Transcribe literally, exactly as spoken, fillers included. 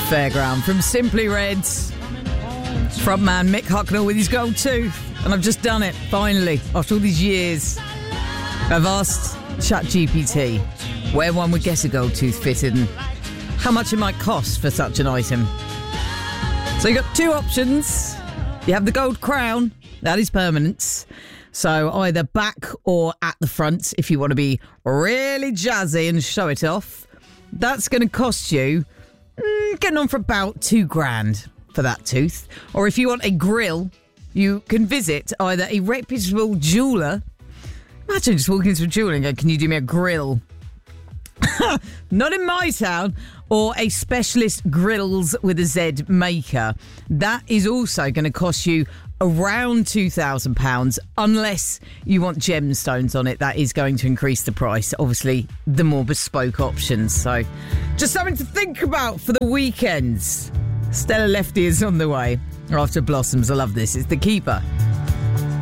Fairground from Simply Reds. Frontman Mick Hucknall with his gold tooth. And I've just done it, finally, after all these years. I've asked ChatGPT where one would get a gold tooth fitted and how much it might cost for such an item. So you've got two options. You have the gold crown, that is permanent. So either back or at the front if you want to be really jazzy and show it off. That's going to cost you mm, getting on for about two grand for that tooth. Or if you want a grill, you can visit either a reputable jeweller. Imagine just walking into a jeweller and going, can you do me a grill? Not in my town. Or a specialist grills with a Z maker. That is also going to cost you around two thousand pounds unless you want gemstones on it. That is going to increase the price. Obviously, the more bespoke options. So, just something to think about for the weekends. Stella Lefty is on the way after Blossoms. I love this. It's The Keeper.